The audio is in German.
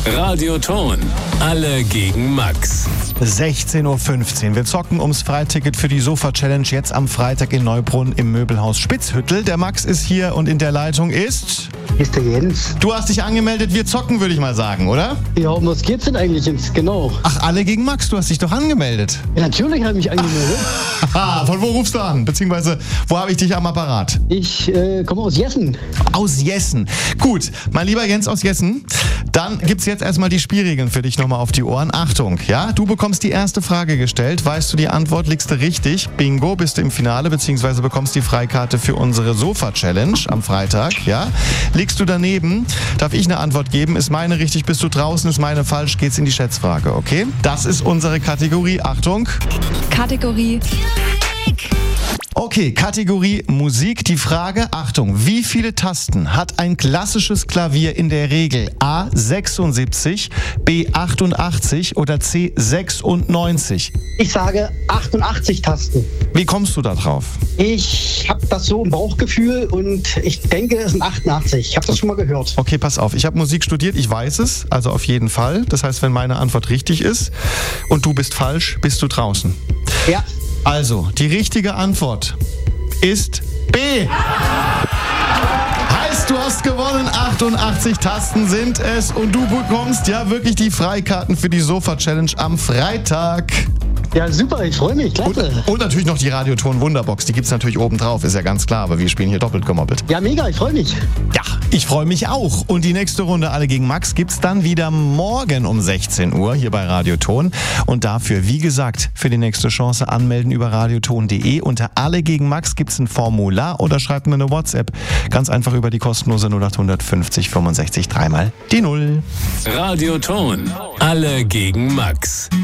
Radioton. Alle gegen Max. 16:15 Uhr. Wir zocken ums Freiticket für die Sofa-Challenge jetzt am Freitag in Neubrunn im Möbelhaus Spitzhüttel. Der Max ist hier und in der Leitung ist... Ist der Jens. Du hast dich angemeldet, wir zocken, würde ich mal sagen, oder? Ja, um was geht's denn eigentlich jetzt genau? Ach, alle gegen Max, du hast dich doch angemeldet. Ja, natürlich habe ich mich angemeldet. Haha, von wo rufst du an? Beziehungsweise, wo habe ich dich am Apparat? Ich komme aus Jessen. Aus Jessen. Gut, mein lieber Jens aus Jessen, dann gibt's jetzt erstmal die Spielregeln für dich nochmal auf die Ohren. Achtung, ja, du bekommst die erste Frage gestellt, weißt du die Antwort, liegst du richtig, bingo, bist du im Finale, beziehungsweise bekommst die Freikarte für unsere Sofa-Challenge am Freitag, ja. Liegst du daneben, darf ich eine Antwort geben, ist meine richtig, bist du draußen, ist meine falsch, geht's in die Schätzfrage, okay? Das ist unsere Kategorie, Achtung. Kategorie Okay, Kategorie Musik. Die Frage, Achtung, wie viele Tasten hat ein klassisches Klavier in der Regel? A 76, B 88 oder C 96? Ich sage 88 Tasten. Wie kommst du da drauf? Ich habe das so im Bauchgefühl und ich denke, es sind 88. Ich habe das schon mal gehört. Okay, pass auf. Ich habe Musik studiert, ich weiß es, also auf jeden Fall. Das heißt, wenn meine Antwort richtig ist und du bist falsch, bist du draußen. Ja. Also, die richtige Antwort ist B. Heißt, du hast gewonnen, 88 Tasten sind es und du bekommst ja wirklich die Freikarten für die Sofa-Challenge am Freitag. Ja, super, ich freue mich, klasse. Und natürlich noch die Radioton-Wunderbox, die gibt's natürlich oben drauf, ist ja ganz klar, aber wir spielen hier doppelt gemoppelt. Ja, mega, ich freue mich. Ja, ich freue mich auch. Und die nächste Runde Alle gegen Max gibt's dann wieder morgen um 16 Uhr hier bei Radioton. Und dafür, wie gesagt, für die nächste Chance anmelden über radioton.de. Unter Alle gegen Max gibt's ein Formular oder schreibt mir eine WhatsApp. Ganz einfach über die kostenlose 0800 50 65 3 mal die 0. Radioton. Alle gegen Max.